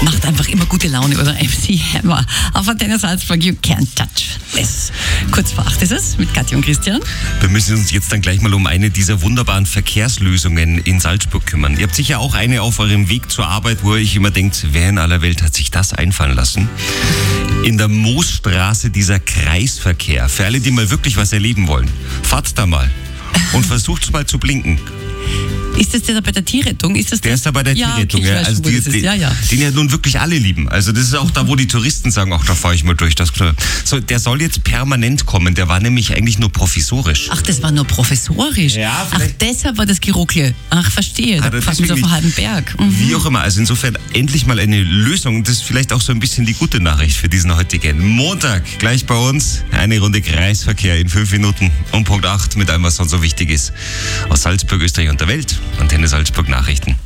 Macht einfach immer gute Laune, oder? MC Hammer. Auf Antenne Salzburg, you can't touch this. Kurz vor 8 ist es mit Katja und Christian. Wir müssen uns jetzt dann gleich mal um eine dieser wunderbaren Verkehrslösungen in Salzburg kümmern. Ihr habt sicher auch eine auf eurem Weg zur Arbeit, wo ihr euch immer denkt, wer in aller Welt hat sich das einfallen lassen? In der Moosstraße dieser Kreisverkehr. Für alle, die mal wirklich was erleben wollen, fahrt da mal und versucht mal zu blinken. Ist das der bei der Tierrettung? Der ist da bei der Tierrettung. Okay, Also den ja nun wirklich alle lieben. Also das ist auch da, wo die Touristen sagen, ach, da fahre ich mal durch. So, der soll jetzt permanent kommen. Der war nämlich eigentlich nur provisorisch. Ach, das war nur provisorisch? Ja, ach, deshalb war das Geruckle. Ach, verstehe. Da fahren wir so auf einen halben Berg. Wie auch immer. Also insofern endlich mal eine Lösung. Das ist vielleicht auch so ein bisschen die gute Nachricht für diesen heutigen Montag. Gleich bei uns eine Runde Kreisverkehr in 5 Minuten um Punkt 8 mit allem, was sonst so wichtig ist. Aus Salzburg, Österreich und der Welt. Antenne Salzburg Nachrichten.